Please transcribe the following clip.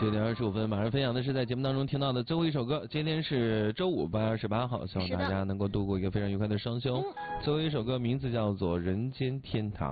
9点25分，马上分享的是在节目当中听到的最后一首歌。今天是周五8月28号，希望大家能够度过一个非常愉快的双休。最后一首歌名字叫做《人间天堂》。